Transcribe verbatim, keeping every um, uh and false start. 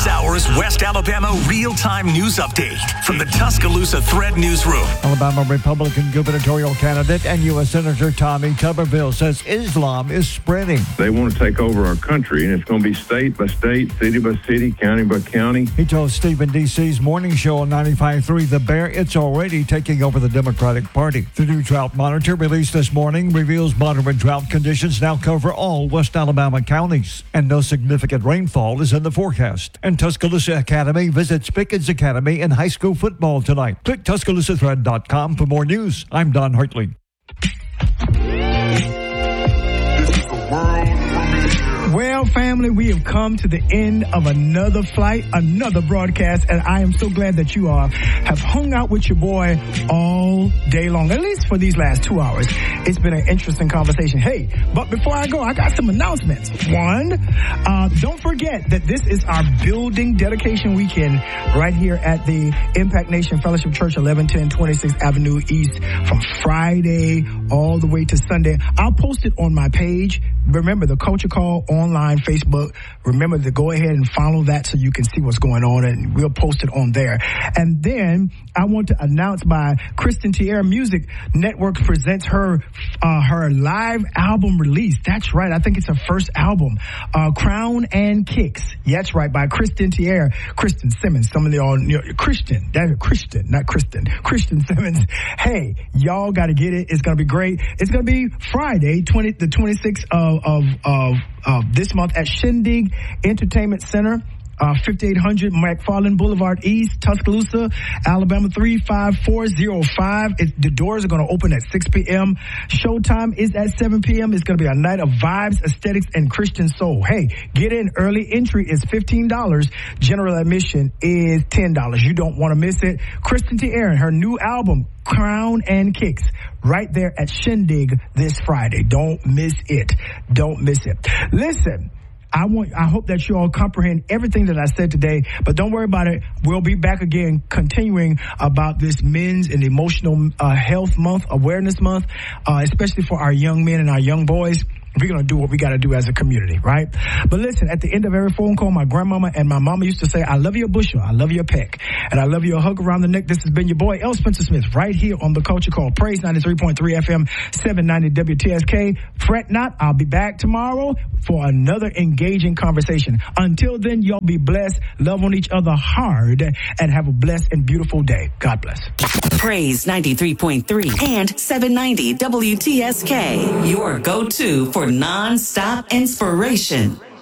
This hour's West Alabama real-time news update from the Tuscaloosa Thread Newsroom. Alabama Republican gubernatorial candidate and U S Senator Tommy Tuberville says Islam is spreading. They want to take over our country, and it's going to be state by state, city by city, county by county. He told Stephen D C's morning show on ninety-five point three The Bear it's already taking over the Democratic Party. The new drought monitor released this morning reveals moderate drought conditions now cover all West Alabama counties, and no significant rainfall is in the forecast. And Tuscaloosa Academy visits Pickens Academy in high school football tonight. Click Tuscaloosa Thread dot com for more news. I'm Don Hartley. Well, family, we have come to the end of another flight, another broadcast, and I am so glad that you all have hung out with your boy all day long, at least for these last two hours. It's been an interesting conversation. Hey, but before I go, I got some announcements. One, uh, don't forget that this is our building dedication weekend right here at the Impact Nation Fellowship Church, eleven ten twenty-sixth Avenue East, from Friday all the way to Sunday. I'll post it on my page. Remember, the Culture Call online Facebook. Remember to go ahead and follow that so you can see what's going on, and we'll post it on there. And then I want to announce by Kristen Tierra Music Network presents her uh, her live album release. That's right. I think it's her first album, uh, Crown and Kicks. Yeah, that's right, by Kristen Tierra, Kristen Simmons. Some of y'all, you know, Christian, that's Christian, not Kristen, Kristen Simmons. Hey, y'all got to get it. It's going to be great. It's going to be Friday, twenty the twenty-sixth of of of, of this month at Shindig Entertainment Center. Uh, fifty-eight hundred McFarland Boulevard East, Tuscaloosa, Alabama three five four zero five. It, the doors are going to open at six p.m. Showtime is at seven p.m. It's going to be a night of vibes, aesthetics, and Christian soul. Hey, get in early. Entry is fifteen dollars. General admission is ten dollars. You don't want to miss it. Kristen T. Aaron, her new album, Crown and Kicks, right there at Shindig this Friday. Don't miss it. Don't miss it. Listen. I want. I hope that you all comprehend everything that I said today, but don't worry about it. We'll be back again continuing about this Men's and Emotional uh, Health Month, Awareness Month, uh, especially for our young men and our young boys. We're going to do what we got to do as a community, right? But listen, at the end of every phone call, my grandmama and my mama used to say, I love you a bushel, I love you a peck, and I love you a hug around the neck. This has been your boy, L. Spencer Smith, right here on The Culture Call. Praise ninety-three point three F M, seven ninety W T S K. Fret not, I'll be back tomorrow for another engaging conversation. Until then, y'all be blessed, love on each other hard, and have a blessed and beautiful day. God bless. Praise ninety-three point three and seven ninety W T S K, your go-to for non-stop inspiration.